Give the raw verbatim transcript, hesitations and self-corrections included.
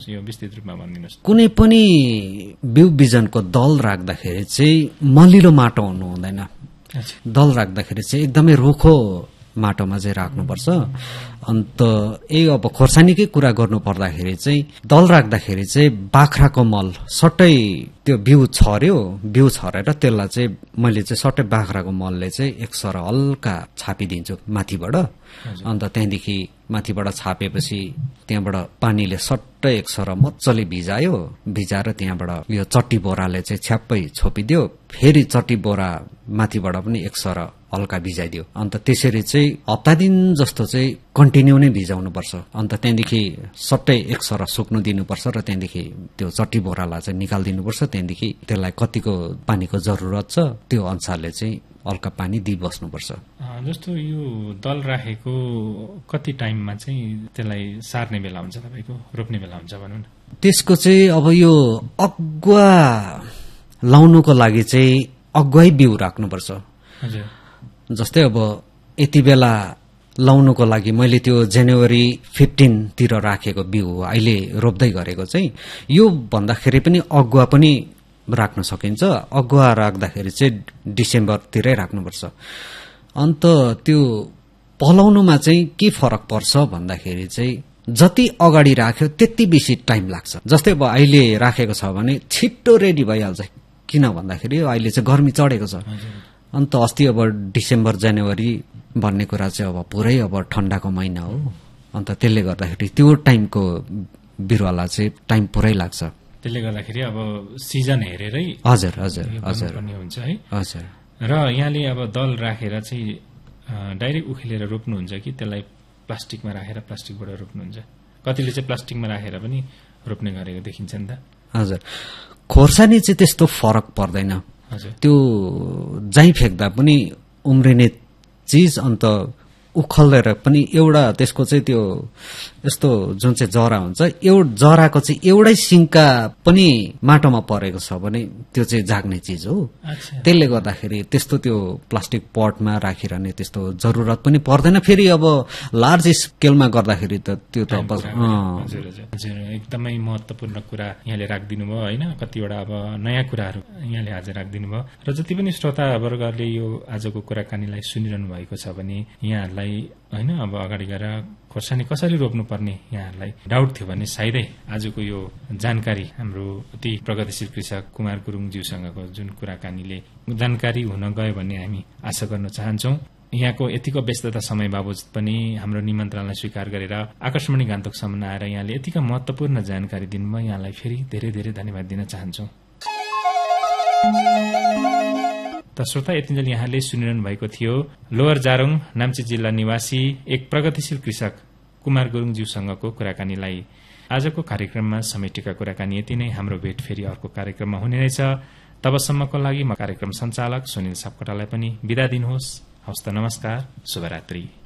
यो विस्तृत रूपमा भनिदिनुहोस्। कुनै पनि बिउ बिजनको दल राख्दाखेरि चाहिँ मलिलो माटो हुनु हुँदैन। दल राख्दाखेरि चाहिँ एकदमै रुखो माटोमा चाहिँ राख्नुपर्छ। अन्त यही अब खोर्सानीकै कुरा गर्नु पर्दाखेरि चाहिँ दल राख्दाखेरि चाहिँ बाख्राको मल सट्टै त्यो बिउ छर्यो, बिउ छरेर त्यसलाई चाहिँ मैले चाहिँ सट्टै बाख्राको मलले चाहिँ एक सर हल्का छापिदिन्छु माथिबाट। अन्त त्यहाँदेखि माथिबाट छापेपछि त्यहाँबाट पानीले सट्टै एक सर मजाले भिजायो, भिजाएर त्यहाँबाट यो चट्टी बोराले चाहिँ छ्याप्पै छोपिदियो, फेरि चट्टी बोरा माथिबाट पनि एक सर हल्का भिजाइदियो। अन्त त्यसरी चाहिँ हप्ता दिन जस्तो चाहिँ कन्टिन्यू नै भिजाउनुपर्छ। अन्त त्यहाँदेखि सट्टै एक सर सुक्नु दिनुपर्छ र त्यहाँदेखि त्यो चट्टी बोरालाई चाहिँ निकालिदिनुपर्छ। त्यहाँदेखि त्यसलाई कतिको पानीको जरुरत छ त्यो अनुसारले चाहिँ हल्का पानी दिइबस्नुपर्छ। जस्तो यो दल राखेको कति टाइममा चाहिँ त्यसलाई सार्ने बेला हुन्छ तपाईँको, रोप्ने बेला हुन्छ भनौँ न? त्यसको चाहिँ अब यो अगुवा लाउनुको लागि चाहिँ अगुवै बिउ राख्नुपर्छ। जस्तै अब यति बेला लाउनुको लागि मैले त्यो जनवरी फिफ्टिनतिर राखेको बिउ हो अहिले रोप्दै गरेको चाहिँ, यो भन्दाखेरि पनि अगुवा पनि राख्न सकिन्छ। अगुवा राख्दाखेरि चाहिँ डिसेम्बरतिरै राख्नुपर्छ। अन्त त्यो पलाउनुमा चाहिँ के फरक पर्छ भन्दाखेरि चाहिँ जति अगाडि राख्यो त्यति बेसी टाइम लाग्छ। जस्तै अब अहिले राखेको छ भने छिट्टो रेडी भइहाल्छ, किन भन्दाखेरि अहिले चाहिँ गर्मी चढेको छ। अन्त अस्ति अब डिसेम्बर जनवरी भन्ने कुरा चाहिँ अब पुरै अब ठण्डाको महिना हो। अन्त त्यसले गर्दाखेरि त्यो टाइमको बिरुवालाई चाहिँ टाइम पुरै लाग्छ। त्यसले गर्दाखेरि अब सिजन हेरेरै हजुर हजुर हजुर हुन्छ है। हजुर। र यहाँले अब दल राखेर चाहिँ डाइरेक्ट उखेलेर रोप्नुहुन्छ कि त्यसलाई प्लास्टिकमा राखेर प्लास्टिकबाट रोप्नुहुन्छ? कतिले चाहिँ प्लास्टिकमा राखेर पनि रोप्ने गरेको देखिन्छ नि त। हजुर, खोर्सानी चाहिँ त्यस्तो फरक पर्दैन। त्यो जहीँ फ्याँक्दा पनि उम्रिने चिज। अन्त उखलेर पनि एउटा त्यसको चाहिँ त्यो यस्तो जुन चाहिँ जरा हुन्छ, एउटा जराको चाहिँ एउटै सिङ्का पनि माटोमा परेको छ भने त्यो चाहिँ जाग्ने चिज हो। त्यसले गर्दाखेरि त्यस्तो त्यो प्लास्टिक पटमा राखिरहने त्यस्तो जरुरत पनि पर्दैन। फेरि अब लार्ज स्केलमा गर्दाखेरि त त्यो त हजुर एकदमै महत्त्वपूर्ण कुरा यहाँले राखिदिनु भयो होइन। कतिवटा अब नयाँ कुराहरू यहाँले आज राखिदिनु भयो। र जति पनि श्रोतावर्गहरूले यो आजको कुराकानीलाई सुनिरहनु भएको छ भने यहाँहरूलाई होइन अब अगाडि गएर खोर्सानी कसरी रोप्नुपर्ने यहाँहरूलाई डाउट थियो भने सायदै आजको यो जानकारी हाम्रो अति प्रगतिशील कृषक कुमार गुरुङज्यूसँगको जुन कुराकानीले जानकारी हुन गयो भन्ने हामी आशा गर्न चाहन्छौँ। यहाँको यतिको व्यस्तता समय बाबजुद पनि हाम्रो निमन्त्रणलाई स्वीकार गरेर आकाशवाणी गान्तोकसम्म आएर यहाँले यतिका महत्त्वपूर्ण जानकारी दिनुभयो। यहाँलाई फेरि धेरै धेरै धन्यवाद दिन चाहन्छौँ। त श्रोता, यतिन्जेल यहाँले सुनिरहनु भएको थियो लोवर जारोङ नाम्ची जिल्ला निवासी एक प्रगतिशील कृषक कुमार गुरुङज्यूसँगको कुराकानीलाई। आजको कार्यक्रममा समेटेका कुराकानी यति नै। हाम्रो भेट फेरि अर्को कार्यक्रममा हुने रहेछ। तबसम्मको लागि म कार्यक्रम सञ्चालक सुनिल सापकोटालाई पनि बिदा दिनुहोस्। हवस् त, नमस्कार, शुभरात्रि।